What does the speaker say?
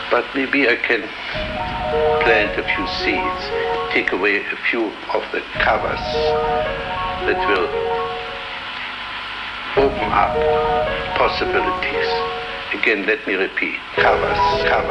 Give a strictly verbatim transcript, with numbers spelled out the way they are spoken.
But maybe I can plant a few seeds, take away a few of the covers that will open up possibilities. Again, let me repeat, covers, covers.